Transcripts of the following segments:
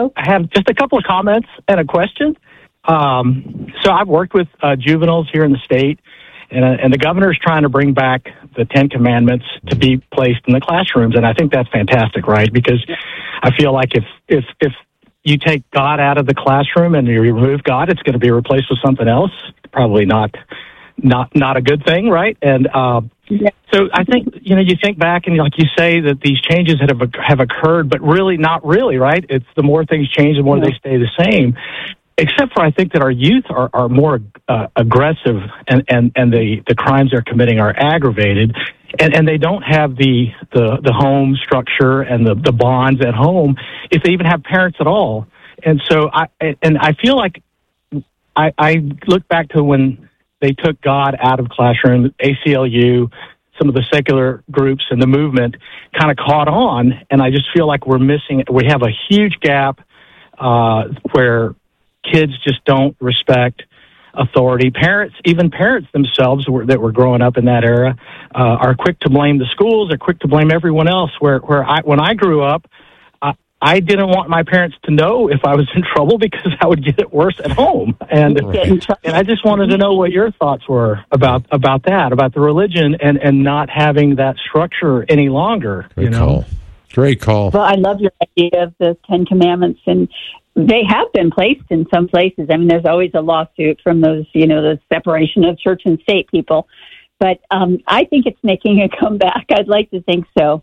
I have just a couple of comments and a question. So I've worked with juveniles here in the state, and the governor's trying to bring back the 10 Commandments to be placed in the classrooms, and I think that's fantastic, right? Because I feel like if you take God out of the classroom and you remove God, it's going to be replaced with something else. Probably not a good thing, right? And so I think, you think back and like you say that these changes have occurred, but really not really, right? It's the more things change, the more they stay the same. Except for I think that our youth are more aggressive and the crimes they're committing are aggravated, and they don't have the home structure and the bonds at home if they even have parents at all. And so I feel like I look back to when they took God out of classroom, ACLU, some of the secular groups and the movement kind of caught on, and I just feel like we have a huge gap where kids just don't respect authority. Even parents themselves that were growing up in that era are quick to blame the schools, are quick to blame everyone else. When I grew up, I didn't want my parents to know if I was in trouble because I would get it worse at home. And I just wanted to know what your thoughts were about that, about the religion and not having that structure any longer. Great call. Well, I love your idea of the 10 Commandments, and they have been placed in some places. I mean, there's always a lawsuit from those, the separation of church and state people. But I think it's making a comeback. I'd like to think so.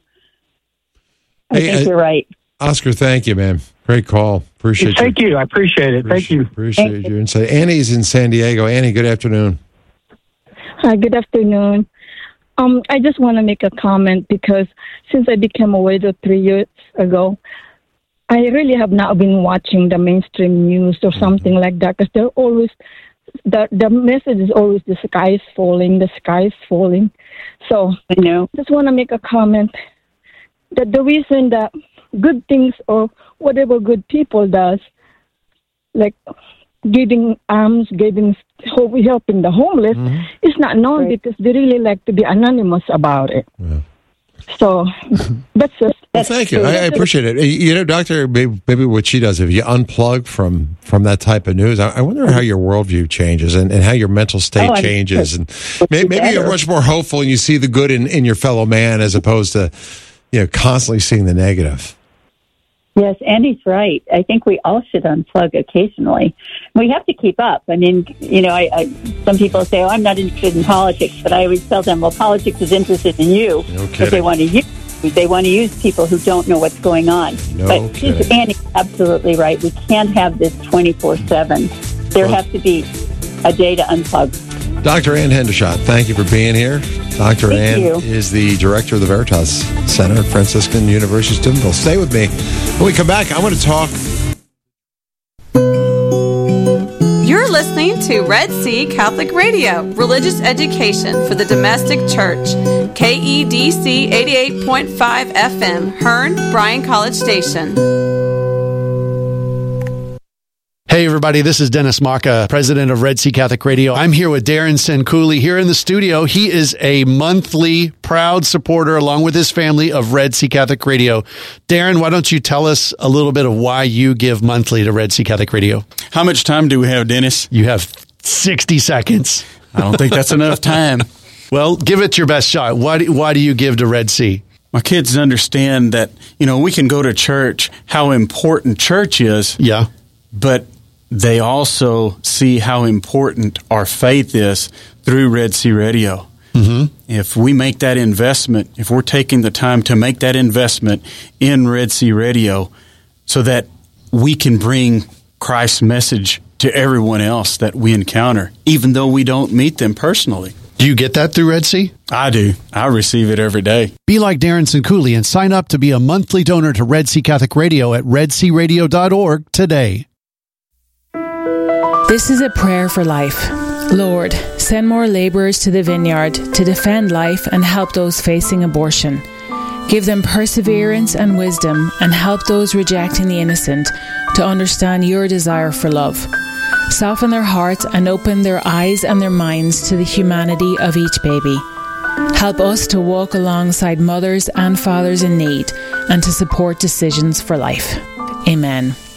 I think you're right. Oscar, thank you, man. Great call. Appreciate Thank you. I appreciate it. Thank you. Appreciate your insight. Annie's in San Diego. Annie, good afternoon. Hi, good afternoon. I just want to make a comment because since I became a widow 3 years ago, I really have not been watching the mainstream news or something like that because they're always, the message is always the sky is falling. So I know. Just want to make a comment that the reason that good things or whatever good people does, like giving alms, helping the homeless, is not known because they really like to be anonymous about it. Yeah. So that's just... Well, thank you. I appreciate it. Doctor, maybe what she does, if you unplug from that type of news, I wonder how your worldview changes and how your mental state changes. And maybe you're much more hopeful and you see the good in your fellow man as opposed to constantly seeing the negative. Yes, Andy's right. I think we all should unplug occasionally. We have to keep up. I mean, some people say, I'm not interested in politics, but I always tell them, well, politics is interested in you. No but they want to use people who don't know what's going on. Andy's absolutely right. We can't have this 24/7. There has to be a day to unplug. Dr. Ann Hendershot, thank you for being here. Dr. Ann is the director of the Veritas Center at Franciscan University of Steubenville. Stay with me. When we come back, I want to talk. You're listening to Red Sea Catholic Radio, religious education for the domestic church. KEDC 88.5 FM, Hearn, Bryan College Station. Hey, everybody, this is Dennis Maka, president of Red Sea Catholic Radio. I'm here with Darren Senkouli here in the studio. He is a monthly proud supporter, along with his family, of Red Sea Catholic Radio. Darren, why don't you tell us a little bit of why you give monthly to Red Sea Catholic Radio? How much time do we have, Dennis? You have 60 seconds. I don't think that's enough time. Well, give it your best shot. Why do you give to Red Sea? My kids understand that, we can go to church, how important church is. Yeah. But they also see how important our faith is through Red Sea Radio. Mm-hmm. If we make that investment, if we're taking the time to make that investment in Red Sea Radio so that we can bring Christ's message to everyone else that we encounter, even though we don't meet them personally. Do you get that through Red Sea? I do. I receive it every day. Be like Darren Senkouli and sign up to be a monthly donor to Red Sea Catholic Radio at redsearadio.org today. This is a prayer for life. Lord, send more laborers to the vineyard to defend life and help those facing abortion. Give them perseverance and wisdom and help those rejecting the innocent to understand your desire for love. Soften their hearts and open their eyes and their minds to the humanity of each baby. Help us to walk alongside mothers and fathers in need and to support decisions for life. Amen.